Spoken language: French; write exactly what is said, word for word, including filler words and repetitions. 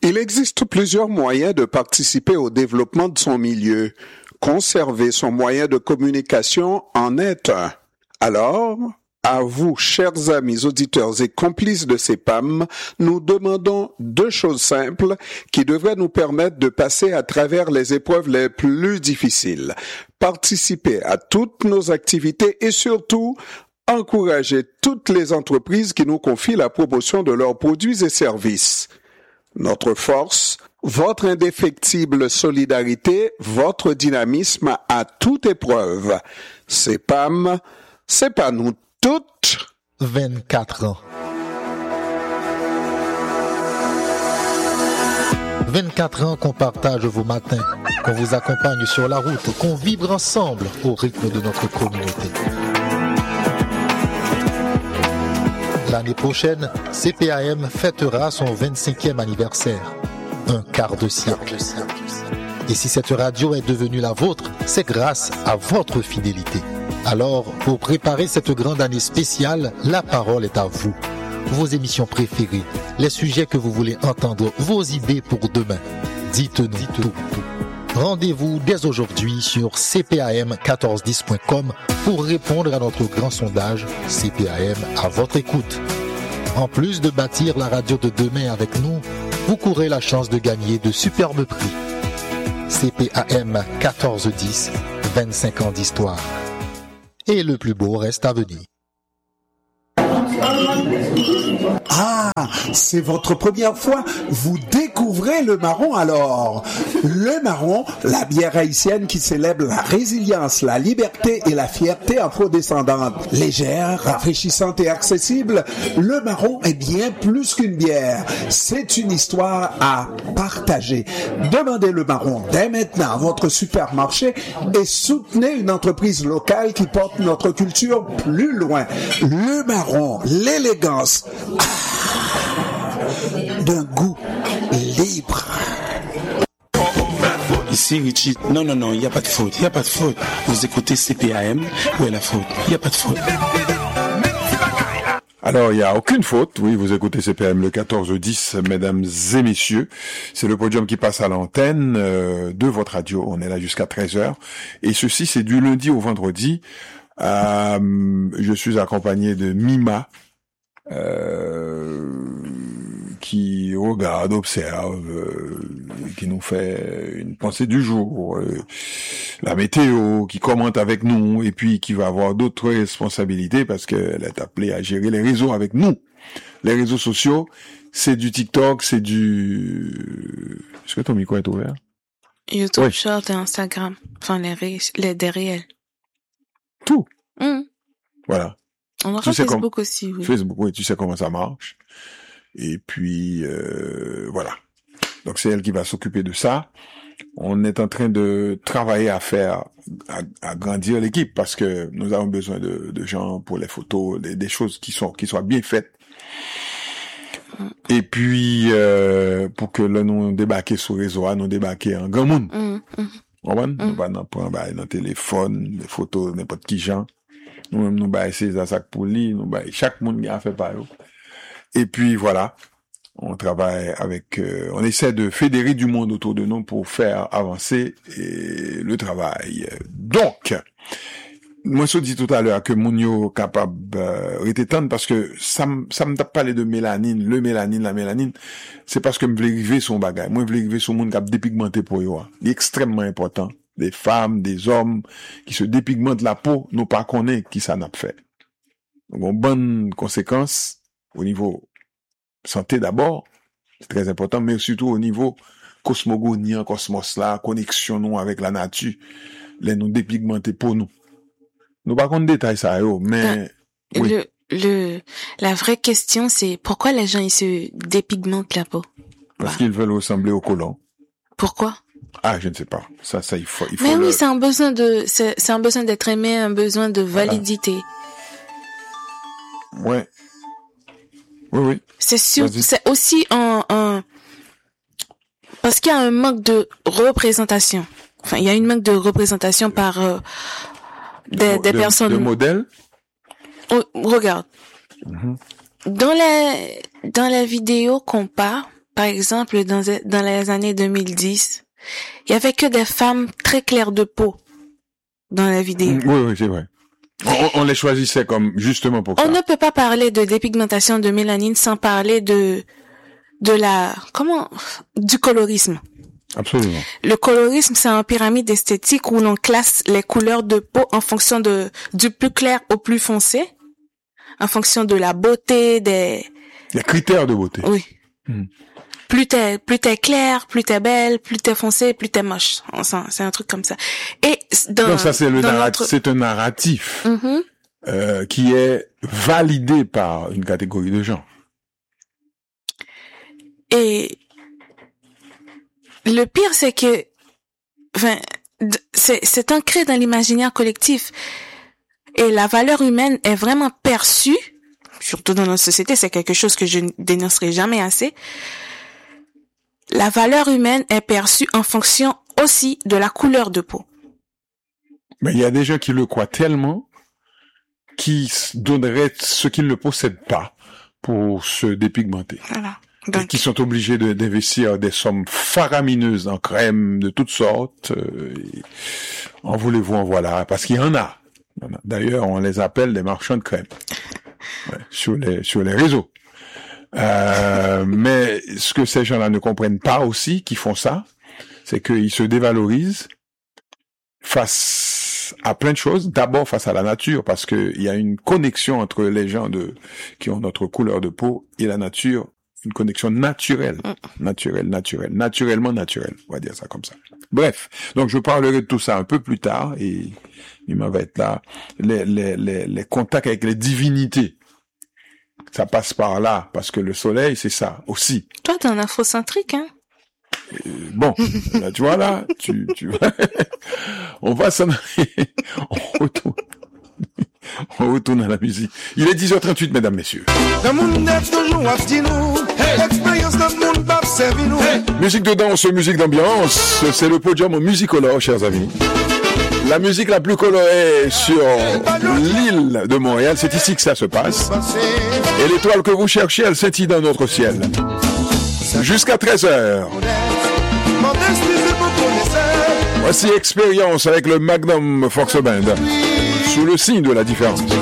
Il existe plusieurs moyens de participer au développement de son milieu. Conserver son moyen de communication en est un. Alors, à vous, chers amis auditeurs et complices de C E P A M, nous demandons deux choses simples qui devraient nous permettre de passer à travers les épreuves les plus difficiles. Participer à toutes nos activités et surtout, encourager toutes les entreprises qui nous confient la promotion de leurs produits et services. Notre force, votre indéfectible solidarité, votre dynamisme à toute épreuve. C E P A M, c'est pas nous toutes. vingt-quatre ans. vingt-quatre ans qu'on partage vos matins, qu'on vous accompagne sur la route, qu'on vibre ensemble au rythme de notre communauté. L'année prochaine, C P A M fêtera son vingt-cinquième anniversaire. Un quart de siècle. Et si cette radio est devenue la vôtre, c'est grâce à votre fidélité. Alors, pour préparer cette grande année spéciale, la parole est à vous. Vos émissions préférées, les sujets que vous voulez entendre, vos idées pour demain. Dites-nous tout. tout. Rendez-vous dès aujourd'hui sur c p a m quatorze dix point com pour répondre à notre grand sondage C P A M à votre écoute. En plus de bâtir la radio de demain avec nous, vous courez la chance de gagner de superbes prix. C P A M quatorze dix, vingt-cinq ans d'histoire. Et le plus beau reste à venir. Ah, c'est votre première fois. Vous découvrez le marron alors. Le marron, la bière haïtienne qui célèbre la résilience, la liberté et la fierté afrodescendante. Légère, rafraîchissante et accessible, le marron est bien plus qu'une bière. C'est une histoire à partager. Demandez le marron dès maintenant à votre supermarché et soutenez une entreprise locale qui porte notre culture plus loin. Le marron, l'élégance d'un goût libre. Ici Richie, non non non, il n'y a pas de faute, il n'y a pas de faute. Vous écoutez C P A M, où est la faute? Il n'y a pas de faute. Alors, il n'y a aucune faute. Oui, vous écoutez C P A M le quatorze dix, mesdames et messieurs. C'est le podium qui passe à l'antenne euh, de votre radio. On est là jusqu'à treize heures. Et ceci, c'est du lundi au vendredi. Euh, je suis accompagné de Mima, euh, qui regarde, observe, euh, qui nous fait une pensée du jour, euh, la météo, qui commente avec nous, et puis qui va avoir d'autres responsabilités parce qu'elle est appelée à gérer les réseaux avec nous. Les réseaux sociaux, c'est du TikTok, c'est du... Est-ce que ton micro est ouvert? YouTube, oui. Short et Instagram. Enfin, les, ré... les des réels. Tout. Mmh. Voilà. On aura Facebook com... aussi, oui. Facebook, oui, tu sais comment ça marche. Et puis, euh, voilà. Donc, c'est elle qui va s'occuper de ça. On est en train de travailler à faire, à, à grandir l'équipe parce que nous avons besoin de, de gens pour les photos, des, des choses qui sont, qui soient bien faites. Mmh. Et puis, euh, pour que là, nous débarquer sur le réseau, nous débarquer en grand monde. Mmh. Mmh. On va, nous va dans le téléphone, les photos, n'importe qui gens. Nous-mêmes, nous va essayer ça, ça pour lui, nous va, chaque monde qui a fait par eux. Et puis, voilà. On travaille avec, euh, on essaie de fédérer du monde autour de nous pour faire avancer et, le travail. Donc, moi, je dis tout à l'heure que mon yo capable euh, rététendre parce que ça me ça me tape parler de mélanine, le mélanine, la mélanine, c'est parce que me voulais arriver son bagage. Moi, je voulais arriver sur monde qui a dépigmenté pour yo. C'est extrêmement important. Des femmes, des hommes qui se dépigmentent la peau, nous pas connaît qui ça n'a fait. Donc, une bonne conséquence au niveau santé d'abord, c'est très important, mais surtout au niveau cosmogonien, cosmos là, connexion nous avec la nature, les nous dépigmenter pour nous. Nous pas qu'on détaille ça, yo, mais le, oui. le, le, la vraie question, c'est pourquoi les gens ils se dépigmentent la peau? Parce bah. qu'ils veulent ressembler aux colons. Pourquoi? Ah, je ne sais pas. Ça, ça, il faut, il faut. Mais le... oui, c'est un besoin de, c'est, c'est un besoin d'être aimé, un besoin de validité. Voilà. Ouais. Oui, oui. C'est sûr, c'est aussi un, un, parce qu'il y a un manque de représentation. Enfin, il y a une manque de représentation par euh, des, de, des de, personnes. De modèles. Oh, regarde. Mm-hmm. Dans la, dans la vidéo qu'on part, par exemple, dans, dans les années deux mille dix, il y avait que des femmes très claires de peau dans la vidéo. Oui, oui, c'est vrai. On, on les choisissait comme justement pour on ça. On ne peut pas parler de dépigmentation de mélanine sans parler de de la comment du colorisme. Absolument. Le colorisme, c'est une pyramide esthétique où l'on classe les couleurs de peau en fonction de du plus clair au plus foncé, en fonction de la beauté des. Les critères de beauté. Oui. Hmm. Plus t'es, plus t'es clair, plus t'es belle, plus t'es foncé, plus t'es moche. C'est un truc comme ça. Et dans, Donc ça, c'est le narratif, notre... c'est un narratif, mm-hmm. euh, qui est validé par une catégorie de gens. Et le pire, c'est que, enfin, c'est, c'est ancré dans l'imaginaire collectif. Et la valeur humaine est vraiment perçue, surtout dans notre société, c'est quelque chose que je ne dénoncerai jamais assez. La valeur humaine est perçue en fonction aussi de la couleur de peau. Mais il y a des gens qui le croient tellement qui donneraient ce qu'ils ne possèdent pas pour se dépigmenter. Voilà. Donc, et qui sont obligés de, d'investir des sommes faramineuses en crème de toutes sortes. Euh, en voulez-vous, en voilà, parce qu'il y en a. D'ailleurs, on les appelle des marchands de crème ouais, sur les sur les réseaux. Euh, mais ce que ces gens-là ne comprennent pas aussi, qui font ça, c'est qu'ils se dévalorisent face à plein de choses. D'abord face à la nature, parce que il y a une connexion entre les gens de qui ont notre couleur de peau et la nature, une connexion naturelle, naturelle, naturelle, naturellement naturelle. On va dire ça comme ça. Bref, donc je parlerai de tout ça un peu plus tard et il m'en va être là. Les les les les contacts avec les divinités. Ça passe par là, parce que le soleil, c'est ça, aussi. Toi, t'es un afrocentrique, hein? Euh, bon, là, tu vois, là, tu, tu vois, on va s'en aller, on retourne, on retourne à la musique. Il est dix heures trente-huit, mesdames, messieurs. Musique de danse, musique d'ambiance, c'est le podium musicolore, chers amis. La musique la plus colorée sur l'île de Montréal, c'est ici que ça se passe. Et l'étoile que vous cherchez, elle scintille dans notre ciel. Jusqu'à treize heures. Voici Expérience avec le Magnum Fox Band, sous le signe de la différence.